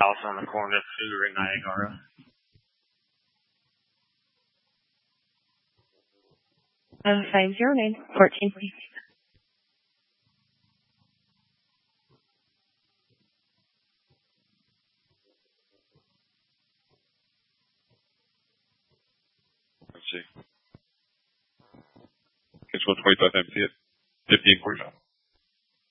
house on the corner of Sugar and Niagara. Of 509 14, please. Let's see. It's 125 times hit. 1545.